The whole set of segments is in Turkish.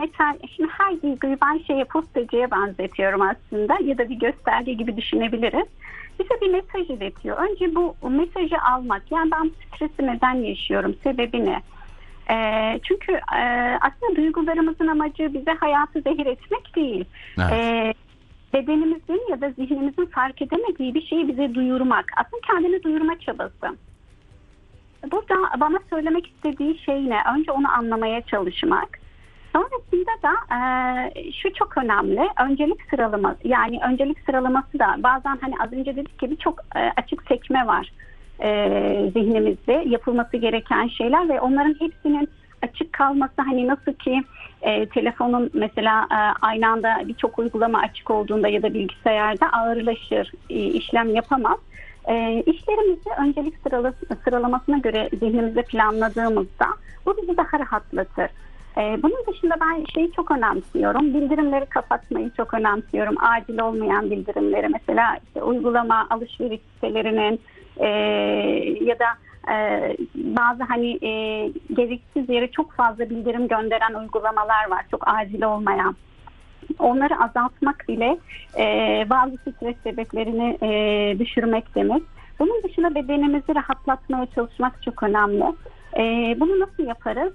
mesela şimdi her duyguyu ben postacıya benzetiyorum aslında ya da bir gösterge gibi düşünebiliriz. Bize bir mesaj iletiyor. Önce bu mesajı almak. Yani ben stresi neden yaşıyorum? Sebebi ne? Çünkü aslında duygularımızın amacı bize hayatı zehir etmek değil. Evet. Bedenimizin ya da zihnimizin fark edemediği bir şeyi bize duyurmak. Aslında kendini duyurma çabası. Burada bana söylemek istediği şey ne? Önce onu anlamaya çalışmak. Sonrasında da şu çok önemli. Öncelik sıralama. Yani öncelik sıralaması da bazen hani az önce dedik ki birçok açık sekme var zihnimizde yapılması gereken şeyler ve onların hepsinin açık kalması hani nasıl ki telefonun mesela aynı anda birçok uygulama açık olduğunda ya da bilgisayarda ağırlaşır, işlem yapamaz. İşlerimizi öncelik sıralamasına göre zihnimizde planladığımızda bu bizi daha rahatlatır. Bunun dışında ben şeyi çok önemsiyorum. Bildirimleri kapatmayı çok önemsiyorum. Acil olmayan bildirimleri mesela işte uygulama alışveriş sitelerinin ya da bazı hani gereksiz yere çok fazla bildirim gönderen uygulamalar var. Çok acil olmayan. Onları azaltmak bile bazı stres sebeplerini düşürmek demek. Bunun dışında bedenimizi rahatlatmaya çalışmak çok önemli. Bunu nasıl yaparız?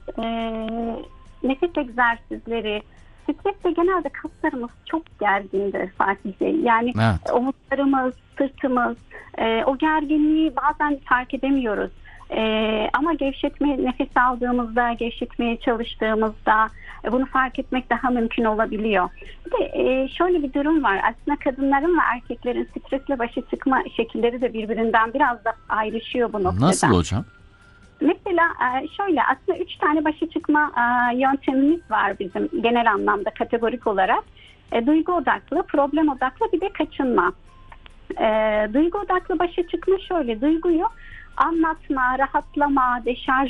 Nefes egzersizleri. Stresle genelde kaslarımız çok gergindir Fatih Bey. Yani Evet. omuzlarımız, sırtımız o gerginliği bazen fark edemiyoruz. Ama nefes aldığımızda, gevşetmeye çalıştığımızda bunu fark etmek daha mümkün olabiliyor. Bir de şöyle bir durum var. Aslında kadınların ve erkeklerin stresle başa çıkma şekilleri de birbirinden biraz da ayrışıyor bu noktada. Nasıl hocam? Mesela şöyle aslında 3 tane başa çıkma yöntemimiz var bizim genel anlamda kategorik olarak. Duygu odaklı, problem odaklı bir de kaçınma. Duygu odaklı başa çıkma şöyle: duyguyu anlatma, rahatlama, deşarj